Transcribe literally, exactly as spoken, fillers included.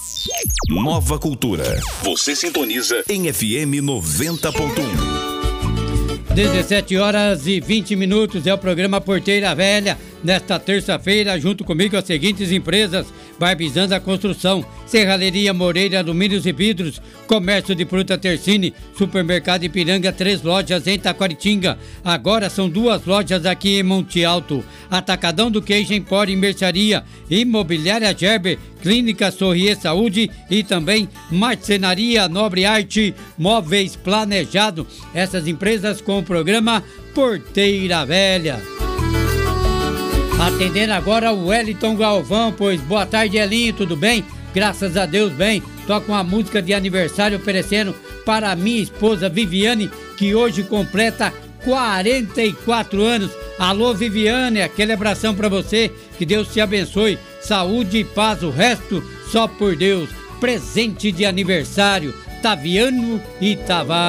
Nova Cultura. Você sintoniza em F M noventa ponto um. dezessete horas e vinte minutos é o programa Porteira Velha. Nesta terça-feira, junto comigo, as seguintes empresas: Barbizanda Construção, Serralheria Moreira Alumínios e Vidros, Comércio de Fruta Tercine, Supermercado Ipiranga, três lojas em Taquaritinga. Agora são duas lojas aqui em Monte Alto. Atacadão do Queijo Empório e Mercearia, Imobiliária Gerber, Clínica Sorrier Saúde e também Marcenaria Nobre Arte, Móveis Planejado. Essas empresas com o programa Porteira Velha. Atendendo agora o Wellington Galvão, pois boa tarde, Elinho, tudo bem? Graças a Deus, bem. Toca uma música de aniversário oferecendo para minha esposa Viviane, que hoje completa quarenta e quatro anos. Alô, Viviane, aquele abração para você, que Deus te abençoe, saúde e paz, o resto só por Deus. Presente de aniversário, Taviano e Tavares.